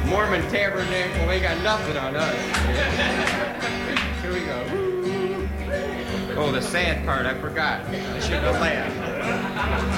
Mormon tabernacle ain't got nothing on us. Here we go. Oh, the sad part, I forgot. I shouldn't have laughed.